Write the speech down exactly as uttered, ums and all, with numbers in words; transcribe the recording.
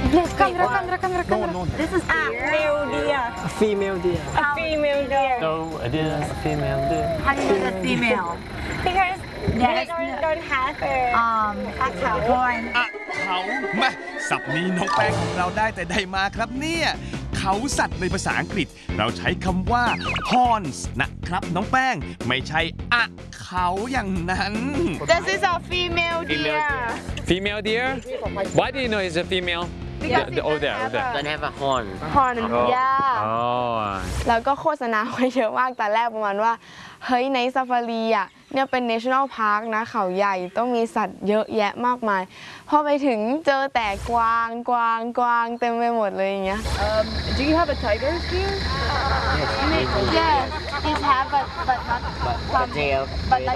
Yes, camera, camera, camera, camera. No, no. This is male deer. A female deer. A female deer. So it is a female deer. How do you know the female? Because they Yes. don't, don't have a Um, a cow horn. อะเขามาศัพท์นี้น้องแป้งของเราได้แต่ใดมาครับเนี่ยเขาสัตว์ในภาษาอังกฤษ เราใช้คำว่า horns นะครับน้องแป้งไม่ใช่อะเขาอย่างนั้น This is a female deer. Female deer? Why do you know it's a female? Because The- it the- oh, doesn't there, have there. a- Don't have a horn. Horn, yeah. Oh. แล้วก็โฆษณาไว้เยอะมากตอนแรกประมาณว่า เฮ้ยในซาฟารีอ่ะเนี่ยเป็น national park นะเขาใหญ่ต้องมีสัตว์เยอะแยะมากมาย พอไปถึงเจอแต่กวางกวางกวางเต็มไปหมดเลยอย่างเงี้ย um, do you have a tiger here? Yes, it have but but not But from the tail. but like